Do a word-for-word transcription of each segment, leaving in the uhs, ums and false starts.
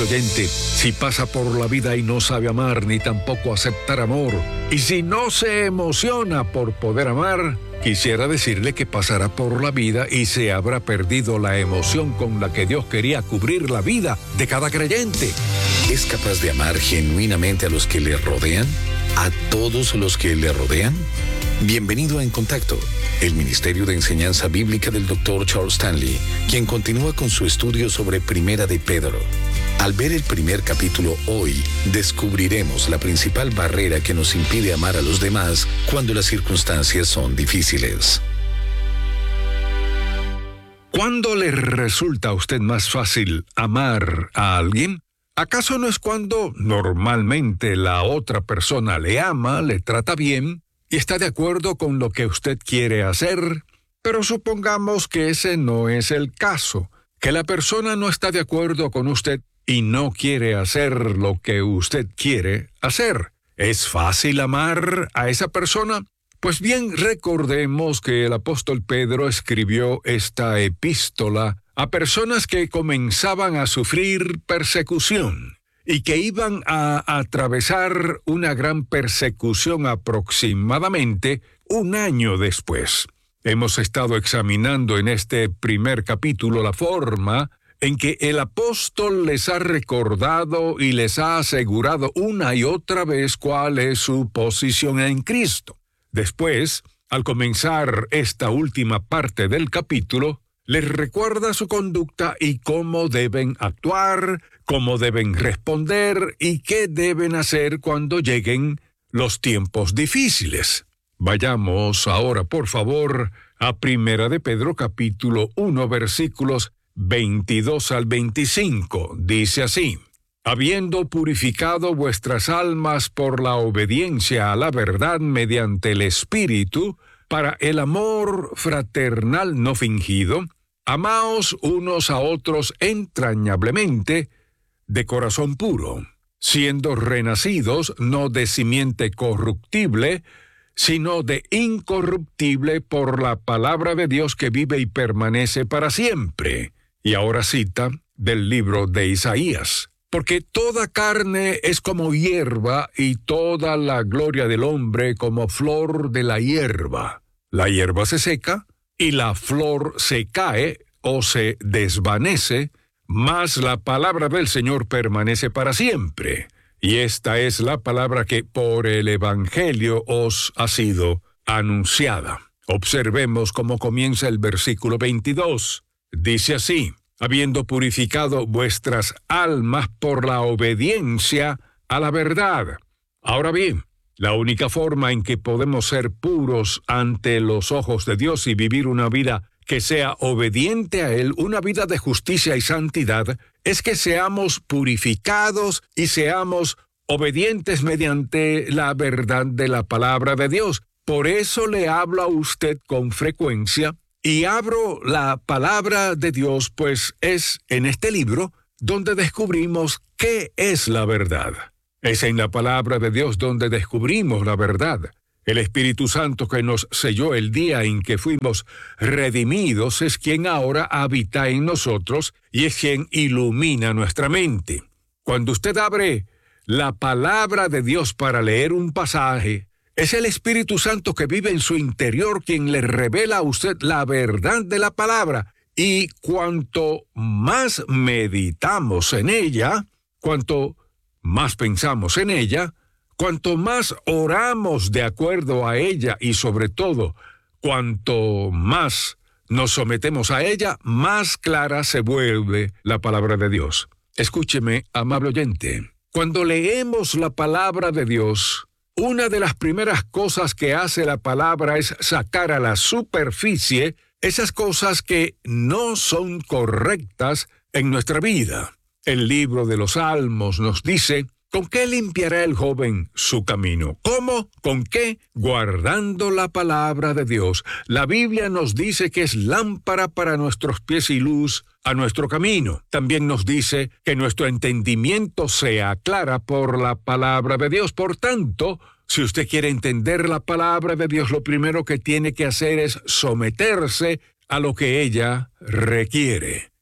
amable oyente, si pasa por la vida y no sabe amar ni tampoco aceptar amor, y si no se emociona por poder amar, quisiera decirle que pasará por la vida y se habrá perdido la emoción con la que Dios quería cubrir la vida de cada creyente. ¿Es capaz de amar genuinamente a los que le rodean? ¿A todos los que le rodean? Bienvenido a En Contacto, el Ministerio de Enseñanza Bíblica del doctor Charles Stanley, quien continúa con su estudio sobre Primera de Pedro. Al ver el primer capítulo hoy, descubriremos la principal barrera que nos impide amar a los demás cuando las circunstancias son difíciles. ¿Cuándo le resulta a usted más fácil amar a alguien? ¿Acaso no es cuando normalmente la otra persona le ama, le trata bien y está de acuerdo con lo que usted quiere hacer? Pero supongamos que ese no es el caso, que la persona no está de acuerdo con usted y no quiere hacer lo que usted quiere hacer. ¿Es fácil amar a esa persona? Pues bien, recordemos que el apóstol Pedro escribió esta epístola a personas que comenzaban a sufrir persecución y que iban a atravesar una gran persecución aproximadamente un año después. Hemos estado examinando en este primer capítulo la forma en que el apóstol les ha recordado y les ha asegurado una y otra vez cuál es su posición en Cristo. Después, al comenzar esta última parte del capítulo, les recuerda su conducta y cómo deben actuar, cómo deben responder y qué deben hacer cuando lleguen los tiempos difíciles. Vayamos ahora, por favor, a Primera de Pedro, capítulo uno, versículos veintidós al veinticinco. Dice así: habiendo purificado vuestras almas por la obediencia a la verdad mediante el Espíritu, para el amor fraternal no fingido, amaos unos a otros entrañablemente, de corazón puro, siendo renacidos no de simiente corruptible, sino de incorruptible por la palabra de Dios que vive y permanece para siempre. Y ahora cita del libro de Isaías: porque toda carne es como hierba, y toda la gloria del hombre como flor de la hierba. La hierba se seca, y la flor se cae o se desvanece, mas la palabra del Señor permanece para siempre. Y esta es la palabra que por el Evangelio os ha sido anunciada. Observemos cómo comienza el versículo veintidós. Dice así: habiendo purificado vuestras almas por la obediencia a la verdad. Ahora bien, la única forma en que podemos ser puros ante los ojos de Dios y vivir una vida que sea obediente a Él, una vida de justicia y santidad, es que seamos purificados y seamos obedientes mediante la verdad de la palabra de Dios. Por eso le hablo a usted con frecuencia y abro la palabra de Dios, pues es en este libro donde descubrimos qué es la verdad. Es en la palabra de Dios donde descubrimos la verdad. El Espíritu Santo que nos selló el día en que fuimos redimidos es quien ahora habita en nosotros y es quien ilumina nuestra mente. Cuando usted abre la palabra de Dios para leer un pasaje, es el Espíritu Santo que vive en su interior quien le revela a usted la verdad de la palabra. Y cuanto más meditamos en ella, cuanto más pensamos en ella, cuanto más oramos de acuerdo a ella y sobre todo, cuanto más nos sometemos a ella, más clara se vuelve la palabra de Dios. Escúcheme, amable oyente. Cuando leemos la palabra de Dios, una de las primeras cosas que hace la palabra es sacar a la superficie esas cosas que no son correctas en nuestra vida. El libro de los Salmos nos dice: ¿con qué limpiará el joven su camino? ¿Cómo? ¿Con qué? Guardando la palabra de Dios. La Biblia nos dice que es lámpara para nuestros pies y luz a nuestro camino. También nos dice que nuestro entendimiento se aclara por la palabra de Dios. Por tanto, si usted quiere entender la palabra de Dios, lo primero que tiene que hacer es someterse a lo que ella requiere.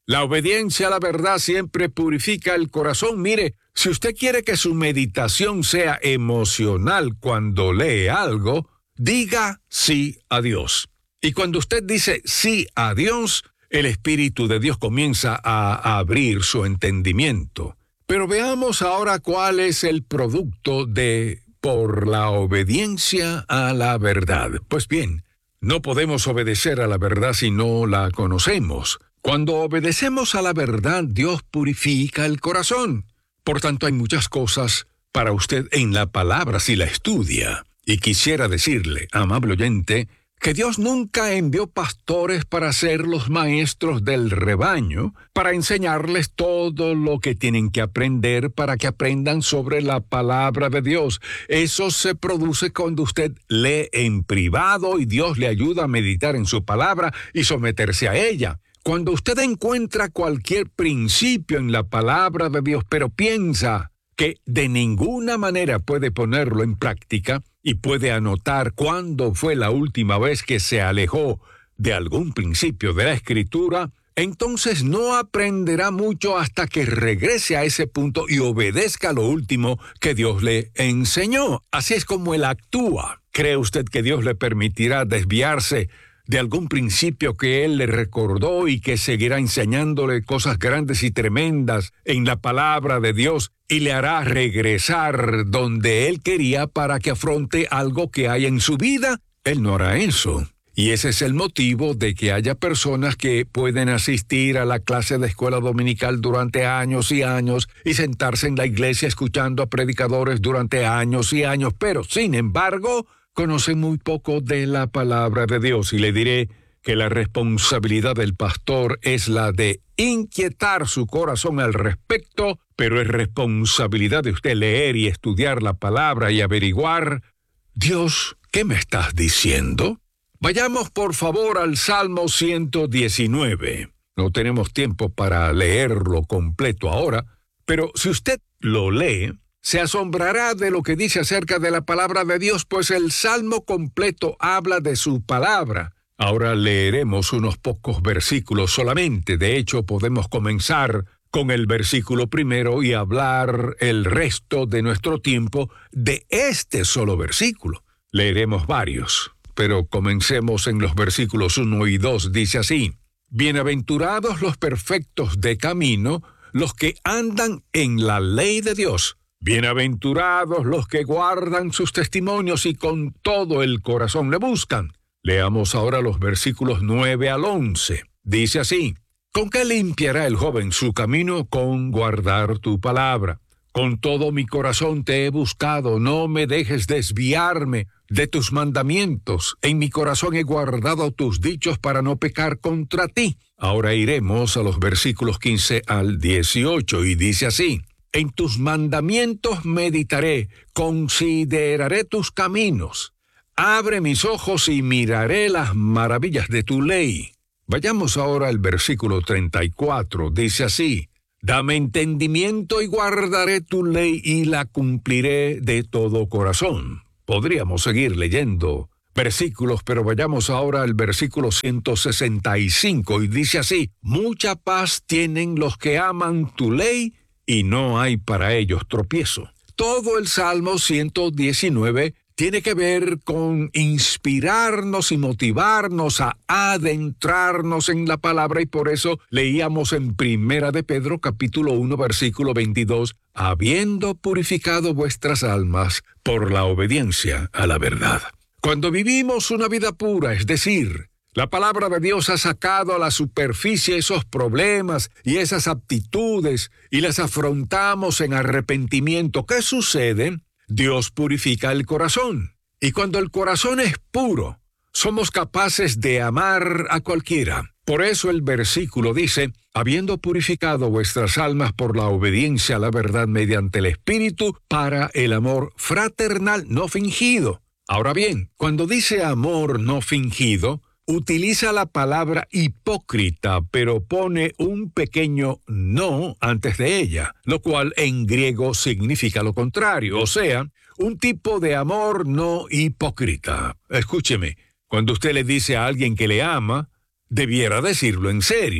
La obediencia a la verdad siempre purifica el corazón. Mire, si usted quiere que su meditación sea emocional cuando lee algo, diga sí a Dios. Y cuando usted dice sí a Dios, el Espíritu de Dios comienza a abrir su entendimiento. Pero veamos ahora cuál es el producto de por la obediencia a la verdad. Pues bien, no podemos obedecer a la verdad si no la conocemos. Cuando obedecemos a la verdad, Dios purifica el corazón. Por tanto, hay muchas cosas para usted en la palabra si la estudia. Y quisiera decirle, amable oyente, que Dios nunca envió pastores para ser los maestros del rebaño, para enseñarles todo lo que tienen que aprender para que aprendan sobre la palabra de Dios. Eso se produce cuando usted lee en privado y Dios le ayuda a meditar en su palabra y someterse a ella. Cuando usted encuentra cualquier principio en la palabra de Dios, pero piensa que de ninguna manera puede ponerlo en práctica, y puede anotar cuándo fue la última vez que se alejó de algún principio de la Escritura, entonces no aprenderá mucho hasta que regrese a ese punto y obedezca lo último que Dios le enseñó. Así es como él actúa. ¿Cree usted que Dios le permitirá desviarse de algún principio que él le recordó y que seguirá enseñándole cosas grandes y tremendas en la palabra de Dios y le hará regresar donde él quería para que afronte algo que hay en su vida? Él no hará eso. Y ese es el motivo de que haya personas que pueden asistir a la clase de escuela dominical durante años y años y sentarse en la iglesia escuchando a predicadores durante años y años, pero sin embargo conocen muy poco de la palabra de Dios. Y le diré que la responsabilidad del pastor es la de inquietar su corazón al respecto, pero es responsabilidad de usted leer y estudiar la palabra y averiguar, Dios, ¿qué me estás diciendo? Vayamos por favor al Salmo ciento diecinueve. No tenemos tiempo para leerlo completo ahora, pero si usted lo lee, se asombrará de lo que dice acerca de la palabra de Dios, pues el Salmo completo habla de su palabra. Ahora leeremos unos pocos versículos solamente. De hecho, podemos comenzar con el versículo primero y hablar el resto de nuestro tiempo de este solo versículo. Leeremos varios, pero comencemos en los versículos uno y dos. Dice así: Bienaventurados los perfectos de camino, los que andan en la ley de Dios. Bienaventurados los que guardan sus testimonios y con todo el corazón le buscan. Leamos ahora los versículos nueve al once. Dice así: ¿Con qué limpiará el joven su camino? Con guardar tu palabra. Con todo mi corazón te he buscado, no me dejes desviarme de tus mandamientos. En mi corazón he guardado tus dichos para no pecar contra ti. Ahora iremos a los versículos quince al dieciocho y dice así: En tus mandamientos meditaré, consideraré tus caminos. Abre mis ojos y miraré las maravillas de tu ley. Vayamos ahora al versículo treinta y cuatro. Dice así: Dame entendimiento y guardaré tu ley y la cumpliré de todo corazón. Podríamos seguir leyendo versículos, pero vayamos ahora al versículo ciento sesenta y cinco y dice así: Mucha paz tienen los que aman tu ley y no hay para ellos tropiezo. Todo el Salmo ciento diecinueve tiene que ver con inspirarnos y motivarnos a adentrarnos en la palabra, y por eso leíamos en Primera de Pedro, capítulo uno, versículo veintidós, habiendo purificado vuestras almas por la obediencia a la verdad. Cuando vivimos una vida pura, es decir, la palabra de Dios ha sacado a la superficie esos problemas y esas aptitudes y las afrontamos en arrepentimiento, ¿qué sucede? Dios purifica el corazón. Y cuando el corazón es puro, somos capaces de amar a cualquiera. Por eso el versículo dice: habiendo purificado vuestras almas por la obediencia a la verdad mediante el Espíritu, para el amor fraternal no fingido. Ahora bien, cuando dice amor no fingido, utiliza la palabra hipócrita, pero pone un pequeño no antes de ella, lo cual en griego significa lo contrario, o sea, un tipo de amor no hipócrita. Escúcheme, cuando usted le dice a alguien que le ama, debiera decirlo en serio.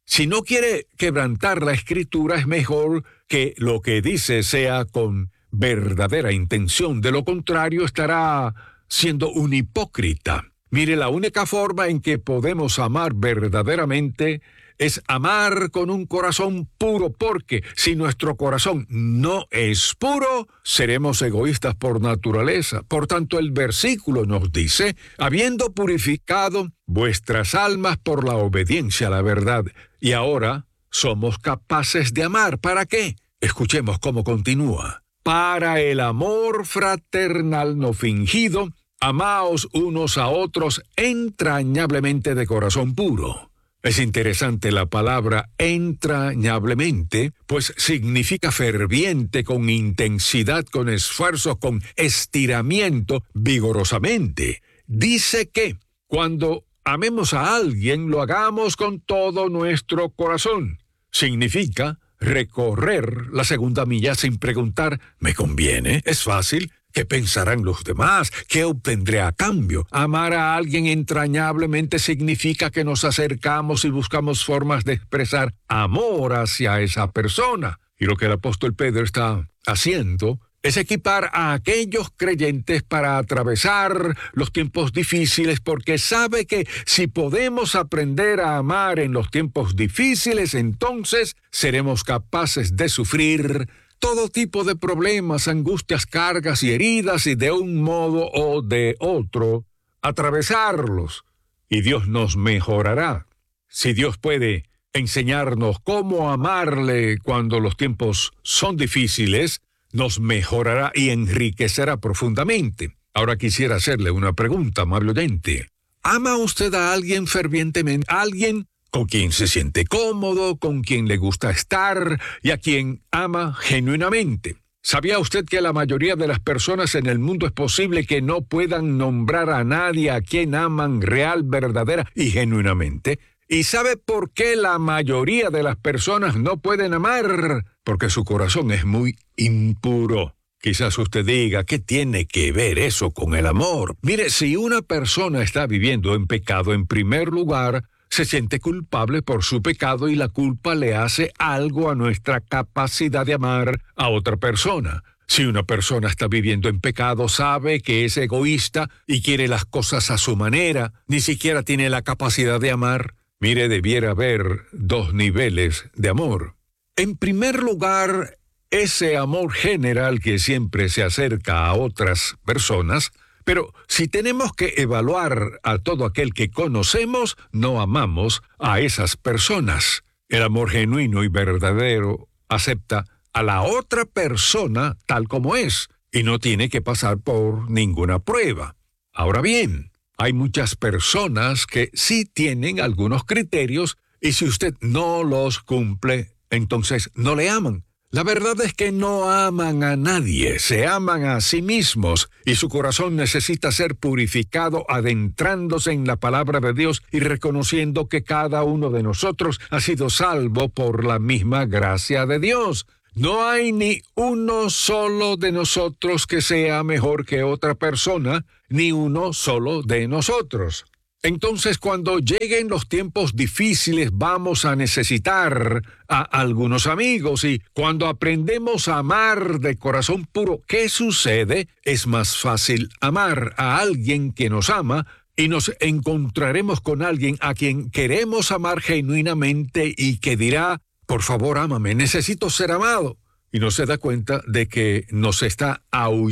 Si no quiere quebrantar la Escritura, es mejor que lo que dice sea con verdadera intención. De lo contrario, estará siendo un hipócrita. Mire, la única forma en que podemos amar verdaderamente es amar con un corazón puro, porque si nuestro corazón no es puro, seremos egoístas por naturaleza. Por tanto, el versículo nos dice, habiendo purificado vuestras almas por la obediencia a la verdad, y ahora somos capaces de amar. ¿Para qué? Escuchemos cómo continúa. Para el amor fraternal no fingido, amaos unos a otros entrañablemente de corazón puro. Es interesante la palabra entrañablemente, pues significa ferviente, con intensidad, con esfuerzo, con estiramiento, vigorosamente. Dice que cuando amemos a alguien, lo hagamos con todo nuestro corazón. Significa recorrer la segunda milla sin preguntar, ¿me conviene? ¿Es fácil? ¿Qué pensarán los demás? ¿Qué obtendré a cambio? Amar a alguien entrañablemente significa que nos acercamos y buscamos formas de expresar amor hacia esa persona. Y lo que el apóstol Pedro está haciendo es equipar a aquellos creyentes para atravesar los tiempos difíciles, porque sabe que si podemos aprender a amar en los tiempos difíciles, entonces seremos capaces de sufrir todo tipo de problemas, angustias, cargas y heridas, y de un modo o de otro atravesarlos, y Dios nos mejorará. Si Dios puede enseñarnos cómo amarle cuando los tiempos son difíciles, nos mejorará y enriquecerá profundamente. Ahora quisiera hacerle una pregunta, amable oyente. ¿Ama usted a alguien fervientemente? ¿A alguien con quien se siente cómodo, con quien le gusta estar y a quien ama genuinamente? ¿Sabía usted que la mayoría de las personas en el mundo es posible que no puedan nombrar a nadie a quien aman real, verdadera y genuinamente? ¿Y sabe por qué la mayoría de las personas no pueden amar? Porque su corazón es muy impuro. Quizás usted diga, ¿qué tiene que ver eso con el amor? Mire, si una persona está viviendo en pecado, en primer lugar, se siente culpable por su pecado, y la culpa le hace algo a nuestra capacidad de amar a otra persona. Si una persona está viviendo en pecado, sabe que es egoísta y quiere las cosas a su manera, ni siquiera tiene la capacidad de amar. Mire, debiera haber dos niveles de amor. En primer lugar, ese amor general que siempre se acerca a otras personas. Pero si tenemos que evaluar a todo aquel que conocemos, no amamos a esas personas. El amor genuino y verdadero acepta a la otra persona tal como es y no tiene que pasar por ninguna prueba. Ahora bien, hay muchas personas que sí tienen algunos criterios, y si usted no los cumple, entonces no le aman. La verdad es que no aman a nadie, se aman a sí mismos, y su corazón necesita ser purificado adentrándose en la palabra de Dios y reconociendo que cada uno de nosotros ha sido salvo por la misma gracia de Dios. No hay ni uno solo de nosotros que sea mejor que otra persona, ni uno solo de nosotros. Entonces, cuando lleguen los tiempos difíciles, vamos a necesitar a algunos amigos, y cuando aprendemos a amar de corazón puro, ¿qué sucede? Es más fácil amar a alguien que nos ama, y nos encontraremos con alguien a quien queremos amar genuinamente y que dirá, por favor, ámame, necesito ser amado. Y no se da cuenta de que nos está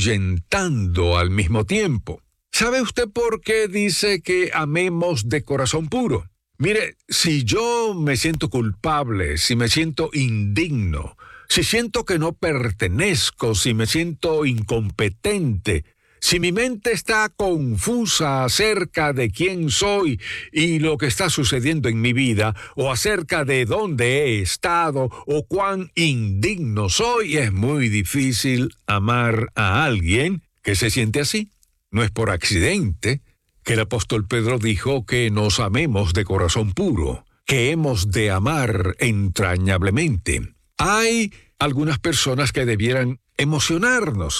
ahuyentando al mismo tiempo. ¿Sabe usted por qué dice que amemos de corazón puro? Mire, si yo me siento culpable, si me siento indigno, si siento que no pertenezco, si me siento incompetente, si mi mente está confusa acerca de quién soy y lo que está sucediendo en mi vida, o acerca de dónde he estado o cuán indigno soy, es muy difícil amar a alguien que se siente así. No es por accidente que el apóstol Pedro dijo que nos amemos de corazón puro, que hemos de amar entrañablemente. Hay algunas personas que debieran emocionarnos,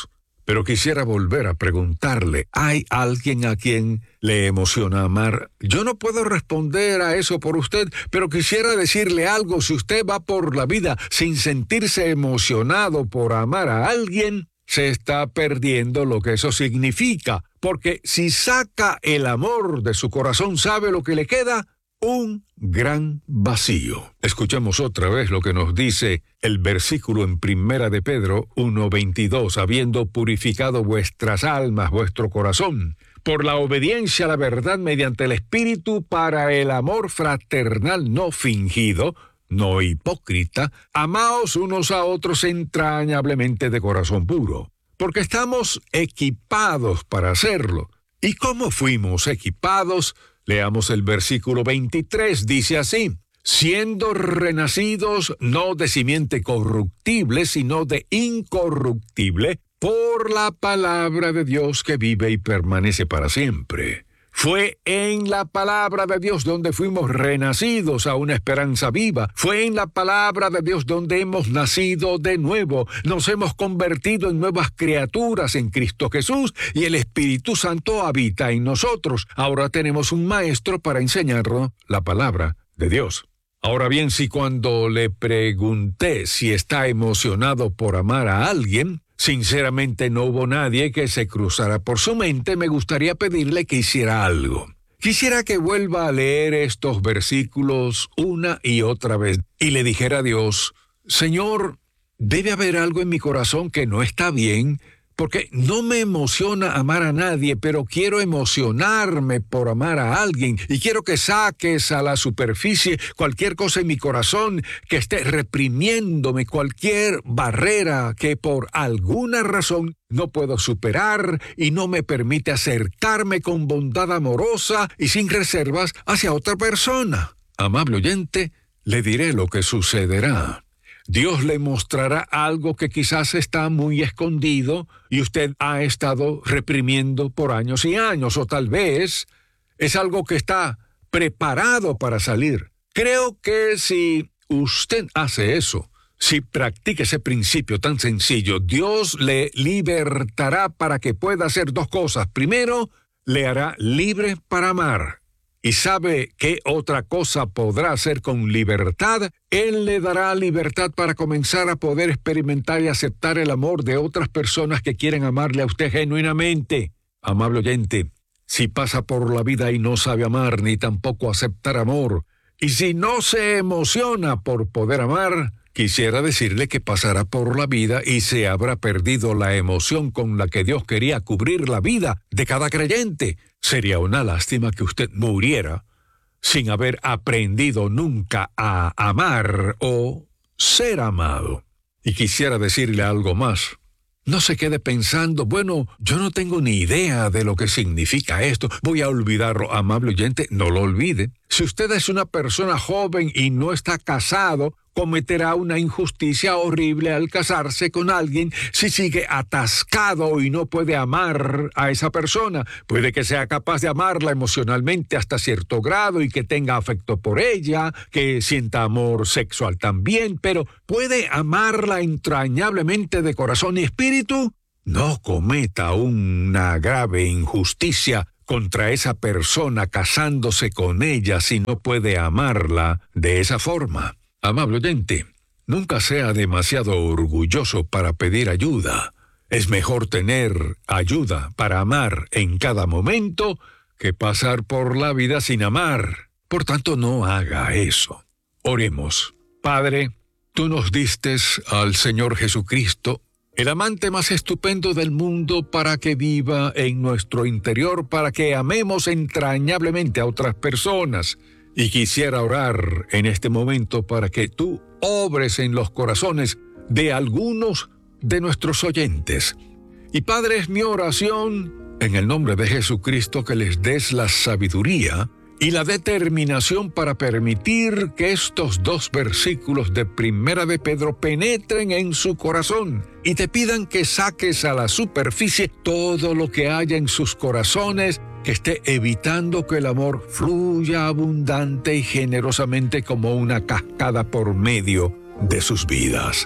Pero quisiera volver a preguntarle, ¿hay alguien a quien le emociona amar? Yo no puedo responder a eso por usted, pero quisiera decirle algo. Si usted va por la vida sin sentirse emocionado por amar a alguien, se está perdiendo lo que eso significa. Porque si saca el amor de su corazón, ¿sabe lo que le queda? Un gran vacío. Escuchemos otra vez lo que nos dice el versículo en Primera de Pedro uno veintidós, habiendo purificado vuestras almas, vuestro corazón, por la obediencia a la verdad mediante el Espíritu, para el amor fraternal no fingido, no hipócrita, amaos unos a otros entrañablemente de corazón puro, porque estamos equipados para hacerlo. ¿Y cómo fuimos equipados? Leamos el versículo veintitrés, dice así: siendo renacidos no de simiente corruptible, sino de incorruptible, por la palabra de Dios que vive y permanece para siempre. Fue en la palabra de Dios donde fuimos renacidos a una esperanza viva. Fue en la palabra de Dios donde hemos nacido de nuevo. Nos hemos convertido en nuevas criaturas en Cristo Jesús y el Espíritu Santo habita en nosotros. Ahora tenemos un maestro para enseñarnos la palabra de Dios. Ahora bien, si cuando le pregunté si está emocionado por amar a alguien, sinceramente no hubo nadie que se cruzara por su mente, me gustaría pedirle que hiciera algo. Quisiera que vuelva a leer estos versículos una y otra vez y le dijera a Dios: Señor, debe haber algo en mi corazón que no está bien, porque no me emociona amar a nadie, pero quiero emocionarme por amar a alguien y quiero que saques a la superficie cualquier cosa en mi corazón que esté reprimiéndome, cualquier barrera que por alguna razón no puedo superar y no me permite acercarme con bondad amorosa y sin reservas hacia otra persona. Amable oyente, le diré lo que sucederá. Dios le mostrará algo que quizás está muy escondido y usted ha estado reprimiendo por años y años, o tal vez es algo que está preparado para salir. Creo que si usted hace eso, si practica ese principio tan sencillo, Dios le libertará para que pueda hacer dos cosas. Primero, le hará libre para amar. ¿Y sabe qué otra cosa podrá hacer con libertad? Él le dará libertad para comenzar a poder experimentar y aceptar el amor de otras personas que quieren amarle a usted genuinamente. Amable oyente, si pasa por la vida y no sabe amar ni tampoco aceptar amor, y si no se emociona por poder amar, quisiera decirle que pasará por la vida y se habrá perdido la emoción con la que Dios quería cubrir la vida de cada creyente. Sería una lástima que usted muriera sin haber aprendido nunca a amar o ser amado. Y quisiera decirle algo más. No se quede pensando, bueno, yo no tengo ni idea de lo que significa esto, voy a olvidarlo. Amable oyente, no lo olvide. Si usted es una persona joven y no está casado, cometerá una injusticia horrible al casarse con alguien si sigue atascado y no puede amar a esa persona. Puede que sea capaz de amarla emocionalmente hasta cierto grado y que tenga afecto por ella, que sienta amor sexual también, pero ¿puede amarla entrañablemente de corazón y espíritu? No cometa una grave injusticia contra esa persona casándose con ella si no puede amarla de esa forma. Amable oyente, nunca sea demasiado orgulloso para pedir ayuda. Es mejor tener ayuda para amar en cada momento que pasar por la vida sin amar. Por tanto, no haga eso. Oremos. Padre, tú nos distes al Señor Jesucristo, el amante más estupendo del mundo, para que viva en nuestro interior, para que amemos entrañablemente a otras personas. Y quisiera orar en este momento para que tú obres en los corazones de algunos de nuestros oyentes. Y Padre, es mi oración, en el nombre de Jesucristo, que les des la sabiduría y la determinación para permitir que estos dos versículos de Primera de Pedro penetren en su corazón y te pidan que saques a la superficie todo lo que haya en sus corazones que esté evitando que el amor fluya abundante y generosamente como una cascada por medio de sus vidas.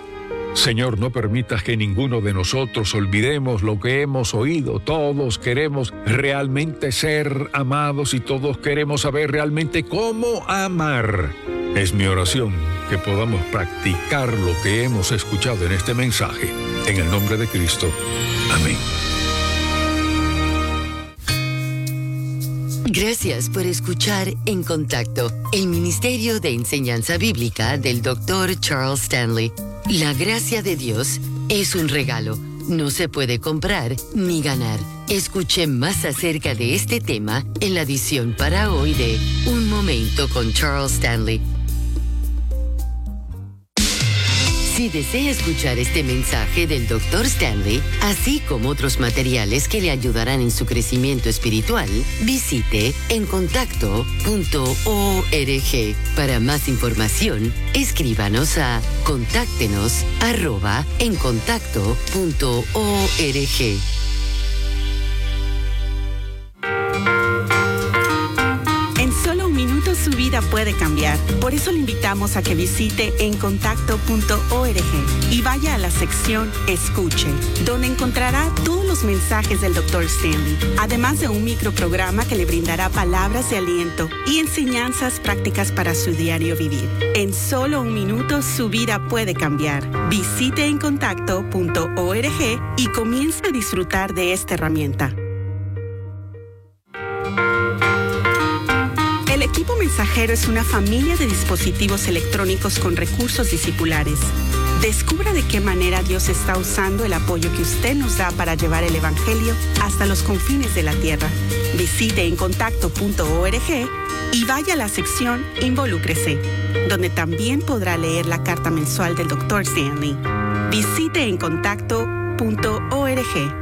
Señor, no permitas que ninguno de nosotros olvidemos lo que hemos oído. Todos queremos realmente ser amados y todos queremos saber realmente cómo amar. Es mi oración que podamos practicar lo que hemos escuchado en este mensaje. En el nombre de Cristo. Amén. Gracias por escuchar En Contacto, el Ministerio de Enseñanza Bíblica del doctor Charles Stanley. La gracia de Dios es un regalo, no se puede comprar ni ganar. Escuche más acerca de este tema en la edición para hoy de Un Momento con Charles Stanley. Si desea escuchar este mensaje del doctor Stanley, así como otros materiales que le ayudarán en su crecimiento espiritual, visite en contacto punto org. Para más información, escríbanos a contáctenos arroba en contacto punto org. Su vida puede cambiar. Por eso le invitamos a que visite en contacto punto org y vaya a la sección Escuche, donde encontrará todos los mensajes del doctor Stanley, además de un microprograma que le brindará palabras de aliento y enseñanzas prácticas para su diario vivir. En solo un minuto su vida puede cambiar. Visite en contacto punto org y comience a disfrutar de esta herramienta. El equipo mensajero es una familia de dispositivos electrónicos con recursos discipulares. Descubra de qué manera Dios está usando el apoyo que usted nos da para llevar el Evangelio hasta los confines de la tierra. Visite en contacto punto org y vaya a la sección Involúcrese, donde también podrá leer la carta mensual del doctor Stanley. Visite en contacto punto org.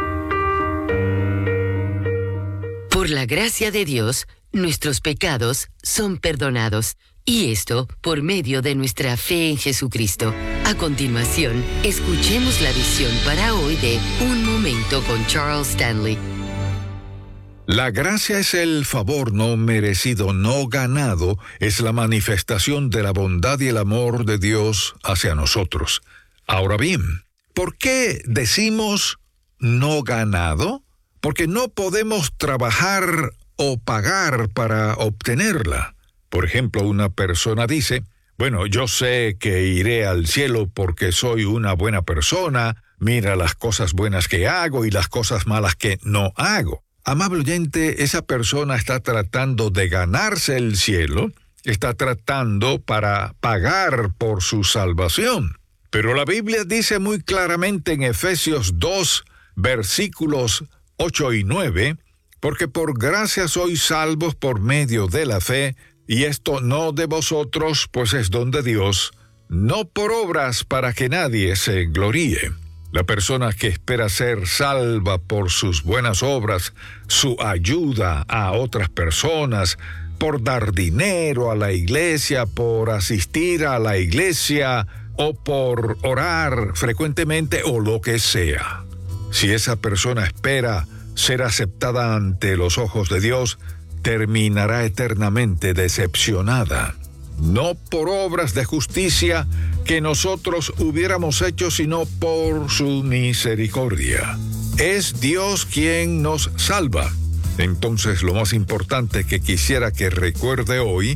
Por la gracia de Dios, nuestros pecados son perdonados, y esto por medio de nuestra fe en Jesucristo. A continuación, escuchemos la visión para hoy de Un Momento con Charles Stanley. La gracia es el favor no merecido, no ganado, es la manifestación de la bondad y el amor de Dios hacia nosotros. Ahora bien, ¿por qué decimos no ganado? Porque no podemos trabajar o pagar para obtenerla. Por ejemplo, una persona dice, bueno, yo sé que iré al cielo porque soy una buena persona, mira las cosas buenas que hago y las cosas malas que no hago. Amable oyente, esa persona está tratando de ganarse el cielo, está tratando para pagar por su salvación. Pero la Biblia dice muy claramente en Efesios dos, versículos ocho y nueve, porque por gracia sois salvos por medio de la fe, y esto no de vosotros, pues es don de Dios, no por obras para que nadie se gloríe. La persona que espera ser salva por sus buenas obras, su ayuda a otras personas, por dar dinero a la iglesia, por asistir a la iglesia, o por orar frecuentemente, o lo que sea. Si esa persona espera ser aceptada ante los ojos de Dios, terminará eternamente decepcionada. No por obras de justicia que nosotros hubiéramos hecho, sino por su misericordia. Es Dios quien nos salva. Entonces, lo más importante que quisiera que recuerde hoy